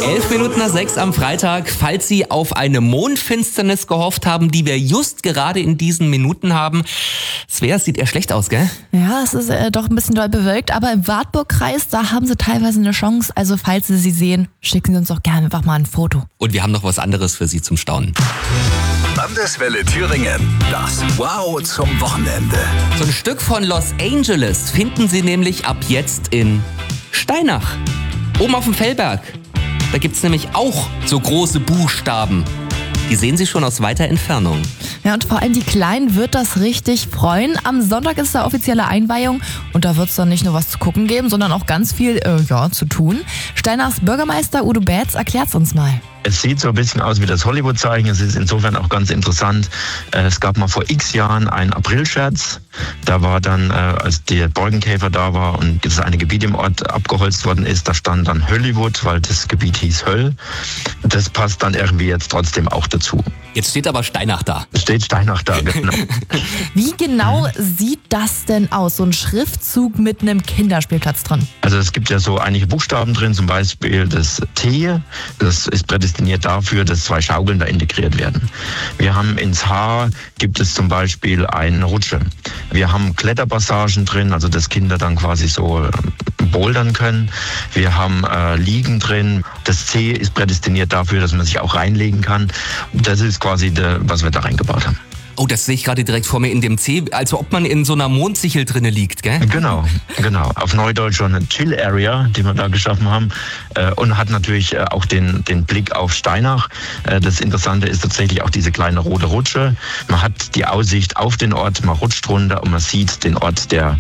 11:05 am Freitag. Falls Sie auf eine Mondfinsternis gehofft haben, die wir just gerade in diesen Minuten haben. Svea, sieht eher schlecht aus, gell? Ja, es ist doch ein bisschen doll bewölkt, aber im Wartburgkreis, da haben Sie teilweise eine Chance. Also falls Sie sie sehen, schicken Sie uns doch gerne einfach mal ein Foto. Und wir haben noch was anderes für Sie zum Staunen. Landeswelle Thüringen. Das Wow zum Wochenende. So ein Stück von Los Angeles finden Sie nämlich ab jetzt in Steinach. Oben auf dem Fellberg. Da gibt's nämlich auch so große Buchstaben. Die sehen Sie schon aus weiter Entfernung. Ja, und vor allem die Kleinen wird das richtig freuen. Am Sonntag ist da offizielle Einweihung und da wird es dann nicht nur was zu gucken geben, sondern auch ganz viel zu tun. Steinachs Bürgermeister Udo Bätz erklärt's uns mal. Es sieht so ein bisschen aus wie das Hollywood-Zeichen. Es ist insofern auch ganz interessant. Es gab mal vor x Jahren einen Aprilscherz. Da war dann, als der Borkenkäfer da war und das eine Gebiet im Ort abgeholzt worden ist, da stand dann Hollywood, weil das Gebiet hieß Höll. Das passt dann irgendwie jetzt trotzdem auch dazu. Jetzt steht aber Steinach da. Es steht Steinach da, genau. Wie genau sieht das denn aus? So ein Schriftzug mit einem Kinderspielplatz drin? Also es gibt ja so einige Buchstaben drin, zum Beispiel das T. Das ist prädestiniert dafür, dass 2 Schaukeln da integriert werden. Wir haben ins H gibt es zum Beispiel eine Rutsche. Wir haben Kletterpassagen drin, also dass Kinder dann quasi so bouldern können. Wir haben Liegen drin. Das C ist prädestiniert dafür, dass man sich auch reinlegen kann. Das ist quasi was wir da reingebaut haben. Oh, das sehe ich gerade direkt vor mir in dem C, als ob man in so einer Mondsichel drinne liegt, gell? Genau. Auf Neudeutsch schon eine Chill-Area, die wir da geschaffen haben. Und hat natürlich auch den Blick auf Steinach. Das Interessante ist tatsächlich auch diese kleine rote Rutsche. Man hat die Aussicht auf den Ort, man rutscht runter und man sieht den Ort, der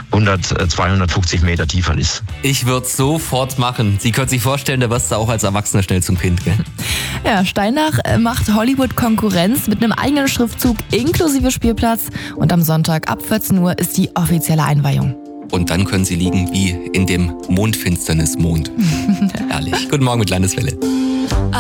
250 Meter tiefer ist. Ich würde es sofort machen. Sie können sich vorstellen, da wirst du auch als Erwachsener schnell zum Kind, gell? Ja, Steinach macht Hollywood Konkurrenz mit einem eigenen Schriftzug inklusive Spielplatz. Und am Sonntag ab 14 Uhr ist die offizielle Einweihung. Und dann können Sie liegen wie in dem Mondfinsternis-Mond. Herrlich. Guten Morgen mit Landeswelle.